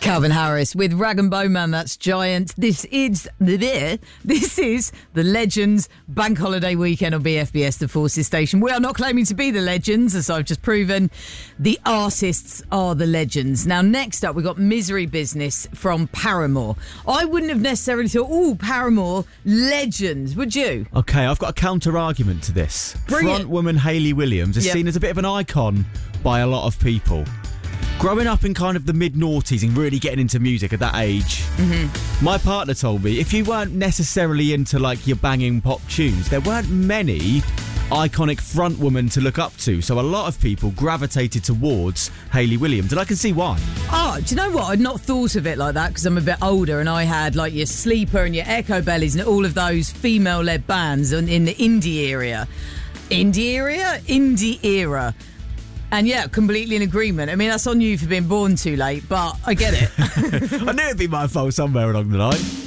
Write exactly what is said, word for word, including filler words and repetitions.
Calvin Harris with Rag and Bone Man, that's Giant. This is the this is the Legends Bank Holiday Weekend on B F B S, the Forces station. We are not claiming to be the Legends, as I've just proven. The artists are the Legends. Now, next up, we've got Misery Business from Paramore. I wouldn't have necessarily thought, oh, Paramore, Legends, would you? Okay, I've got a counter-argument to this. Bring Front it. woman Hayley Williams is Yep. seen as a bit of an icon by a lot of people. Growing up in kind of the mid-noughties and really getting into music at that age, mm-hmm. my partner told me if you weren't necessarily into like your banging pop tunes, there weren't many iconic front women to look up to. So a lot of people gravitated towards Hayley Williams, and I can see why. Oh, do you know what? I'd not thought of it like that because I'm a bit older and I had like your Sleeper and your Echo Bellies and all of those female-led bands in, in the indie area. Indie area? Indie era. And yeah, completely in agreement. I mean, that's on you for being born too late, but I get it. I knew it'd be my fault somewhere along the line.